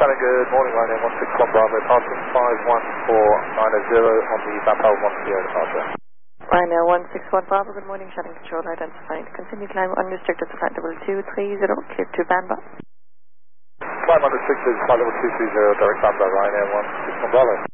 Shannon, good morning, Ryanair 161 Bravo, passing 51490 on the Bapal 10 departure. Ryanair 161 Bravo, good morning, Shannon control identified. Continue climb unrestricted to flight level 230, clear to Bamba. Climb unrestricted, flight level 230, direct Bamba, Ryanair 161 Bravo.